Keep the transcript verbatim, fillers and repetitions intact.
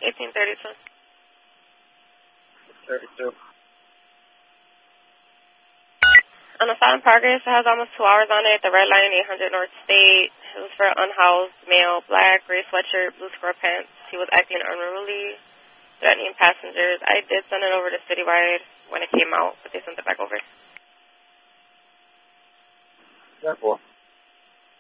eighteen thirty-two. thirty-two. On the silent progress, it has almost two hours on it. The red line, eight hundred North State. It was for an unhoused male, black, gray sweatshirt, blue square pants. He was acting unruly, threatening passengers. I did send it over to Citywide when it came out, but they sent it back over. Careful.